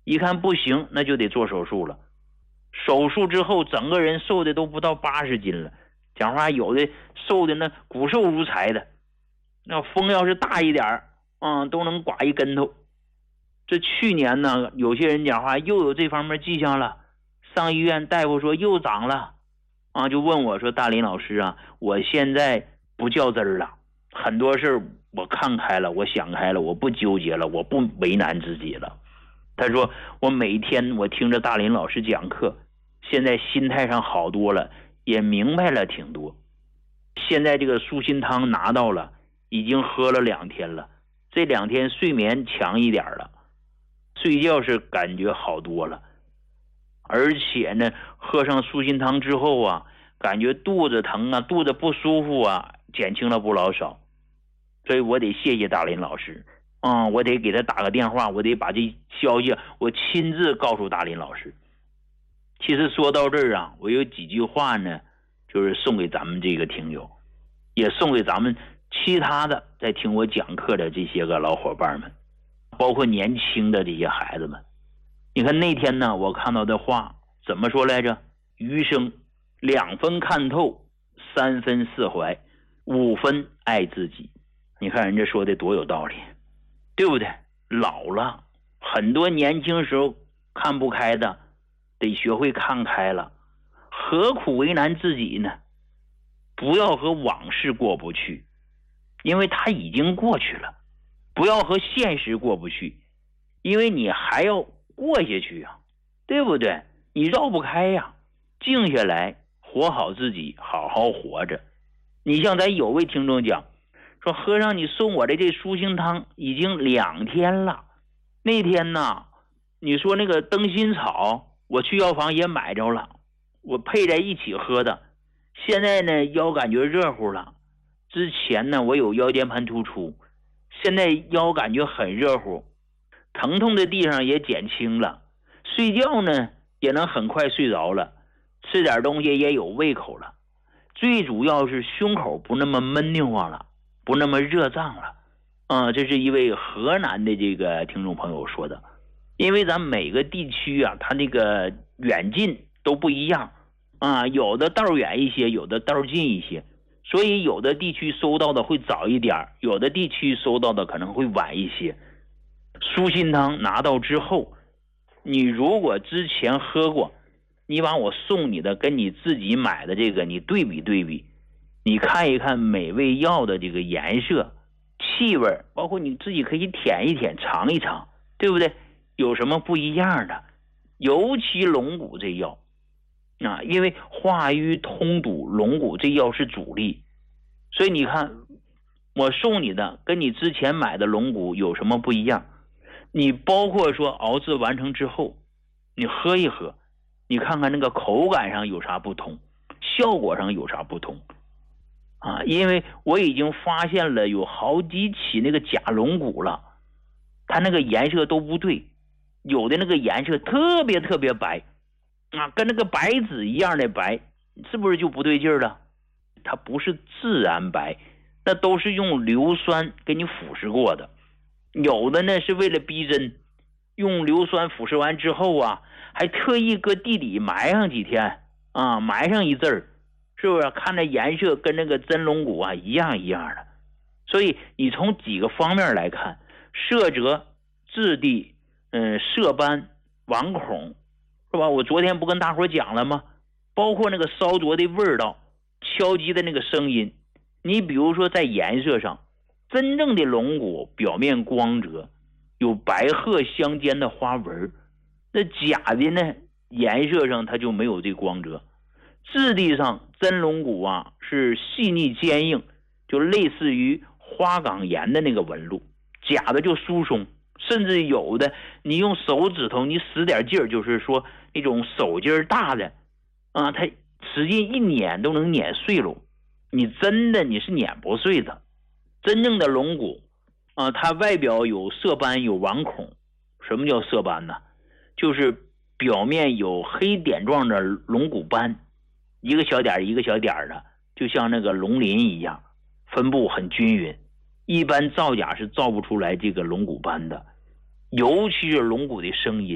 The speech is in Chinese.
一看不行，那就得做手术了。手术之后，整个人瘦的都不到80斤了，讲话有的瘦的那骨瘦如柴的，那风要是大一点都能刮一跟头。这去年呢，有些人讲话又有这方面迹象了，上医院大夫说又长了就问我说，大林老师啊，我现在不较真儿了，很多事我看开了，我想开了，我不纠结了，我不为难自己了。他说我每天我听着大林老师讲课，现在心态上好多了，也明白了挺多。现在这个舒心汤拿到了，已经喝了2天了，这2天睡眠强一点了，睡觉是感觉好多了，而且呢喝上舒心汤之后啊，感觉肚子疼啊，肚子不舒服啊，减轻了不老少。所以我得谢谢大林老师我得给他打个电话，我得把这消息我亲自告诉大林老师。其实说到这儿啊，我有几句话呢，就是送给咱们这个听友，也送给咱们其他的在听我讲课的这些个老伙伴们，包括年轻的这些孩子们。你看那天呢，我看到的话怎么说来着？余生2分看透，3分释怀，5分爱自己。你看人家说的多有道理，对不对？老了，很多年轻时候看不开的，得学会看开了，何苦为难自己呢？不要和往事过不去，因为它已经过去了。不要和现实过不去，因为你还要过下去啊，对不对？你绕不开呀。静下来，活好自己，好好活着。你像咱有位听众讲说，和尚你送我的这舒心汤已经2天了。那天呢，你说那个灯心草，我去药房也买着了，我配在一起喝的。现在呢，腰感觉热乎了。之前呢，我有腰间盘突出，现在腰感觉很热乎，疼痛的地方也减轻了，睡觉呢也能很快睡着了，吃点东西也有胃口了，最主要是胸口不那么闷腻慌了，不那么热胀了。这是一位河南的这个听众朋友说的。因为咱每个地区啊，它那个远近都不一样有的道远一些，有的道近一些，所以有的地区收到的会早一点，有的地区收到的可能会晚一些。舒心汤拿到之后，你如果之前喝过，你把我送你的跟你自己买的这个你对比对比，你看一看每味药的这个颜色、气味，包括你自己可以舔一舔、尝一尝，对不对？有什么不一样的？尤其龙骨这药因为化瘀通堵，龙骨这药是主力，所以你看我送你的跟你之前买的龙骨有什么不一样？你包括说熬制完成之后，你喝一喝，你看看那个口感上有啥不同，效果上有啥不同因为我已经发现了有好几起那个假龙骨了，它那个颜色都不对，有的那个颜色特别特别白跟那个白纸一样的白，是不是就不对劲了？它不是自然白，那都是用硫酸给你腐蚀过的。有的呢是为了逼真，用硫酸腐蚀完之后还特意搁地里埋上几天埋上一阵儿，是不是看那颜色跟那个真龙骨一样一样的？所以你从几个方面来看，色泽、质地、色斑、网孔，是吧？我昨天不跟大伙讲了吗？包括那个烧灼的味道、敲击的那个声音。你比如说在颜色上，真正的龙骨表面光泽，有白褐相间的花纹，那假的呢，颜色上它就没有这光泽。质地上，真龙骨是细腻坚硬，就类似于花岗岩的那个纹路，假的就疏松，甚至有的你用手指头你使点劲儿，就是说那种手劲大的它使劲一捻都能捻碎了，你真的你是捻不碎的。真正的龙骨它外表有色斑有网孔。什么叫色斑呢？就是表面有黑点状的龙骨斑，一个小点一个小点的，就像那个龙鳞一样，分布很均匀。一般造假是造不出来这个龙骨斑的，尤其是龙骨的声音。